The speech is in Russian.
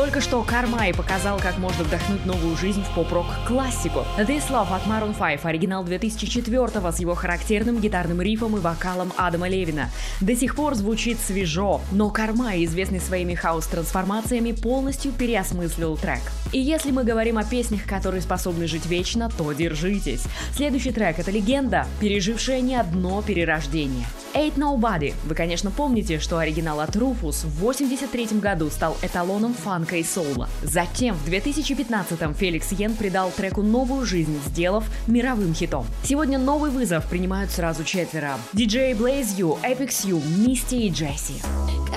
Только что Кармай показал, как можно вдохнуть новую жизнь в поп-рок классику. This Love от Maroon 5, оригинал 2004-го с его характерным гитарным рифом и вокалом Адама Левина. До сих пор звучит свежо, но Кармай, известный своими хаус-трансформациями, полностью переосмыслил трек. И если мы говорим о песнях, которые способны жить вечно, то держитесь. Следующий трек — это легенда, пережившая не одно перерождение. Ain't Nobody. Вы, конечно, помните, что оригинал от Rufus в 1983 году стал эталоном фанка и соула. Затем в 2015-м Феликс Йен придал треку новую жизнь, сделав мировым хитом. Сегодня новый вызов принимают сразу четверо: DJ Blaze You, Epix You, Misty и Джесси.